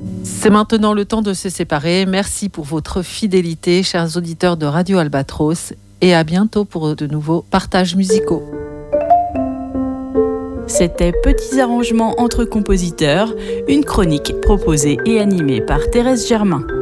C'est maintenant le temps de se séparer. Merci pour votre fidélité, chers auditeurs de Radio Albatros, et à bientôt pour de nouveaux partages musicaux. C'était Petits arrangements entre compositeurs, une chronique proposée et animée par Thérèse Germain.